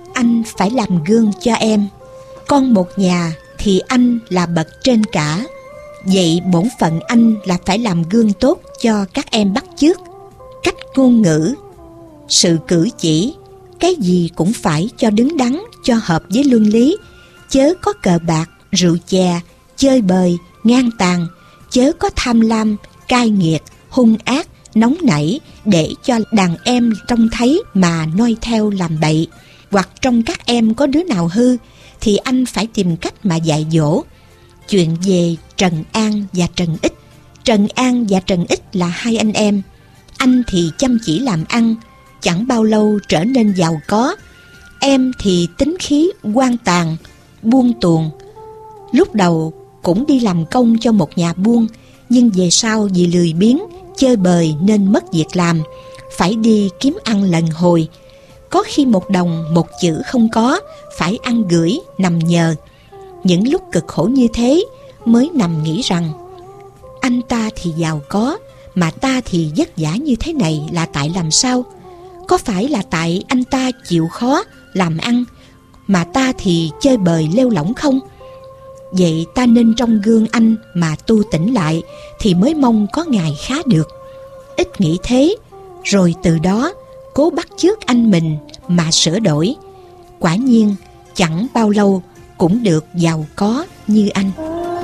Anh phải làm gương cho em. Con một nhà thì anh là bậc trên cả. Vậy bổn phận anh là phải làm gương tốt cho các em bắt chước. Cách ngôn ngữ, sự cử chỉ, cái gì cũng phải cho đứng đắn, cho hợp với luân lý. Chớ có cờ bạc, rượu chè, chơi bời, ngang tàn. Chớ có tham lam, cai nghiệt, hung ác, nóng nảy, để cho đàn em trông thấy mà noi theo làm bậy. Hoặc trong các em có đứa nào hư thì anh phải tìm cách mà dạy dỗ. Chuyện về Trần An và Trần Ích. Trần An và Trần Ích là hai anh em. Anh thì chăm chỉ làm ăn, chẳng bao lâu trở nên giàu có. Em thì tính khí hoang tàn, buôn tuồng. Lúc đầu cũng đi làm công cho một nhà buôn, nhưng về sau vì lười biếng, chơi bời nên mất việc làm, phải đi kiếm ăn lần hồi. Có khi một đồng một chữ không có, phải ăn gửi nằm nhờ. Những lúc cực khổ như thế mới nằm nghĩ rằng anh ta thì giàu có, mà ta thì vất vả như thế này là tại làm sao? Có phải là tại anh ta chịu khó làm ăn, mà ta thì chơi bời lêu lỏng không? Vậy ta nên trong gương anh mà tu tỉnh lại, thì mới mong có ngày khá được. Ít nghĩ thế, rồi từ đó cố bắt chước anh mình mà sửa đổi. Quả nhiên chẳng bao lâu cũng được giàu có như anh.